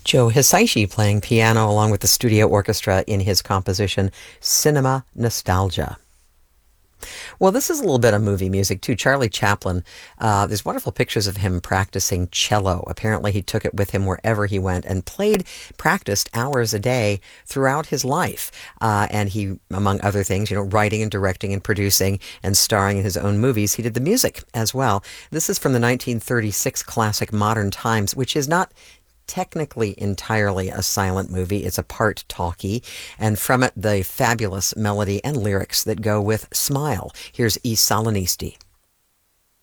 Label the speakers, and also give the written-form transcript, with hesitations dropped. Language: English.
Speaker 1: Joe Hisaishi playing piano along with the studio orchestra in his composition Cinema Nostalgia. Well, this is a little bit of movie music too. Charlie Chaplin, there's wonderful pictures of him practicing cello. Apparently, he took it with him wherever he went and practiced hours a day throughout his life. And he, among other things, writing and directing and producing and starring in his own movies, he did the music as well. This is from the 1936 classic Modern Times, which is not technically entirely a silent movie. It's a part talkie, and from it the fabulous melody and lyrics that go with Smile. Here's E Salinisti.